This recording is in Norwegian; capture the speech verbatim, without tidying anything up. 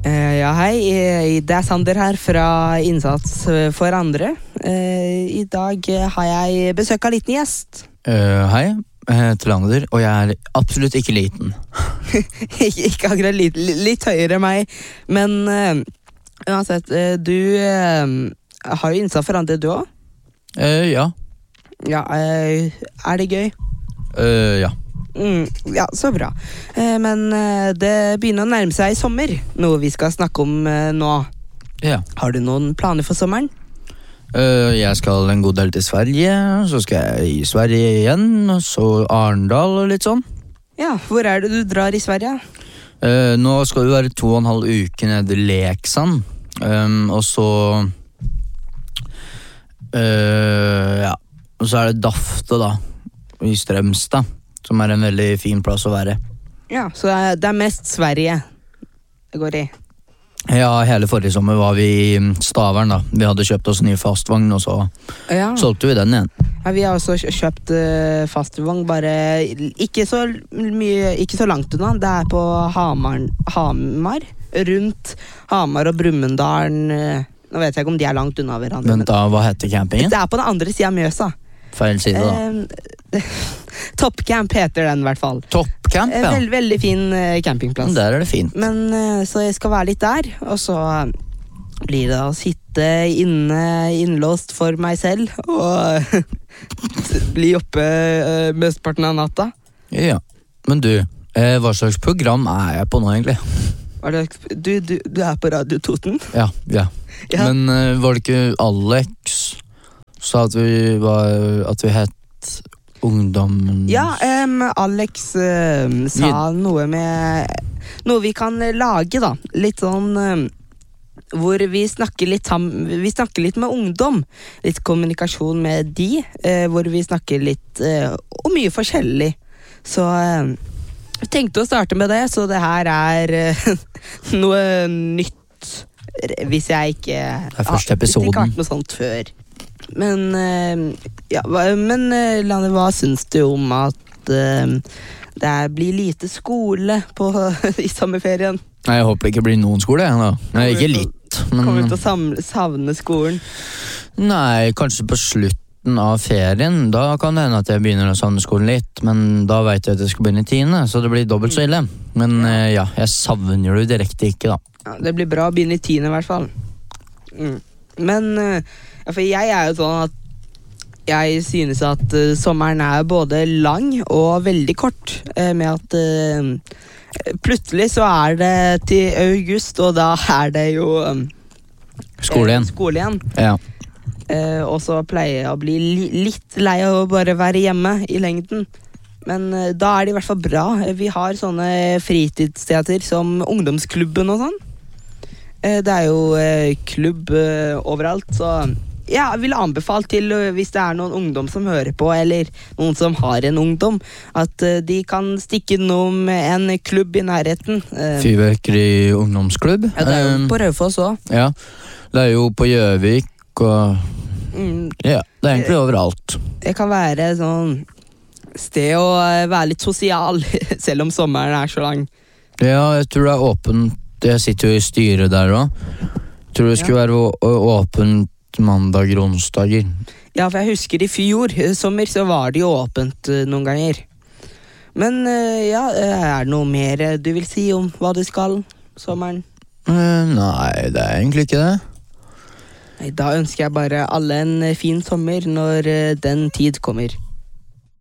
Eh, ja, hei. Eh, Det er Sander her fra Innsats for andre. Eh, I dag eh, har jeg besøk av liten gjest. Uh, hei, jeg heter Lander, og jeg er absolutt ikke liten. ikke, ikke akkurat litt, litt høyere enn meg, men eh, uansett, eh, du eh, har jo Innsats for andre, du også? Uh, ja. Ja, eh, er det gøy? Uh, ja. Mm, ja, så bra. Eh, men eh, det begynner å nærme seg sommer, noe vi skal snakke om eh, nå. Ja. Har du noen planer for sommeren? Uh, jeg skal en god del til Sverige, så skal jeg i Sverige igjen, og så Arendal og litt sånn. Ja, hvor er det du drar i Sverige? Uh, nå skal vi være to og en halv uke nede i Leksand, um, og så... Uh, ja, og så er det Dafte da, i Strømstad, som er en veldig fin plass å være. Ja, så det er, det er mest Sverige det går i. Ja, hele forrige sommer var vi i Stavern da. Vi hadde kjøpt oss en ny fastvogn, og så ja. solgte vi den igjen. Ja, vi har også kjøpt uh, fastvogn, bare ikke så mye, ikke så langt unna. Det er på Hamar, Hamar rundt Hamar og Brumunddal. Nå vet jeg ikke om de er langt unna hverandre. Vent da, hva heter campingen? Det er på den andre siden av Mjøsa. Feil side da. Eh, Toppcamp heter den i hvert fall. Toppcamp, ja. Veld, veldig fin uh, campingplass. Der er det fint. Men uh, så jeg skal være litt der, og så uh, blir det å sitte inne, innlåst for meg selv, og bli oppe uh, mesteparten av natta. Ja, men du, eh, hva slags program er jeg på nå egentlig? Var det, du, du, du er på Radio Toten? Ja, ja. Ja. Men eh, var det ikke Alex sa at vi, var, at vi het Ungdommen? Ja, um, Alex um, sa Ja. noe med noe vi kan lage da. Litt sånn um, hvor vi snakker litt sam, vi snakker litt med ungdom. Litt kommunikasjon med de, uh, hvor vi snakker litt uh, om mye forskjellig. Så uh, jeg tenkte å starte med det, så det her er uh, noe nytt. Hvis jeg ikke Det er første episoden. Hvis det ikke har vært noe sånt før. Men uh, ja, hva- men uh, Lane, hva syns du om at uh, det blir lite skole på, i sommerferien? Nei, jeg håper det ikke blir noen skole, da. Nei, ikke litt, Kommer du men til å sam- savne skolen? nei, kanskje på slutten av ferien, da kan det hende at jeg begynner å savne skolen litt, men da vet jeg at jeg skal begynne i tiende, så det blir dobbelt så ille. Men eh, ja, jeg savner det jo direkte ikke da. Ja, det blir bra å begynne i tiende i hvert fall. Mm. Men uh, ja, for jeg er jo sånn at jeg synes at uh, sommeren er både lang og veldig kort, uh, med at uh, plutselig så er det til august, og da er det jo um, Skole igjen. eh, skole igjen. Ja. Eh, og så pleier jeg å bli li litt lei av å bare være hjemme i lengden. Men eh, da er det i hvert fall bra. Vi har sånne fritidssteder som ungdomsklubben og sånn. Eh, det er jo eh, klubb eh, overalt, så ja, jeg vil anbefale til, eh, hvis det er noen ungdom som hører på, eller noen som har en ungdom, at eh, de kan stikke innom en klubb i nærheten. Eh, Fyrverkeri ungdomsklubb. ja, det er jo Um, på Raufoss også. ja, det er jo på Gjøvik, og Mm, ja, det er egentlig overalt. det kan være sånn sted å eh, være litt sosial, selv om sommeren er så lang. Ja, jeg tror det er åpent. Jeg sitter jo i styret der også. Jeg tror det skulle være å- å- åpent mandager og onsdager. Ja, for jeg husker i fjor eh, sommer så var det jo åpent eh, noen ganger. Men eh, ja, eh, er det noe mer eh, du vil si om hva du skal sommeren? Eh, Nei, det er egentlig ikke det. Nei, da ønsker jeg bare alle en eh, fin sommer når eh, den tid kommer.